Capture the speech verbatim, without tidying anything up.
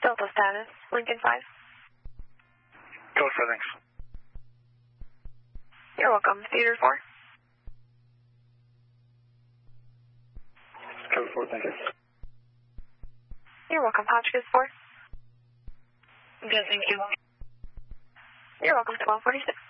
Delta status, Lincoln five. Code four, thanks. You're welcome. Theater four. Code four, thank you. You're welcome. Hotchkiss four. Good, thank you. You're welcome. twelve forty-six.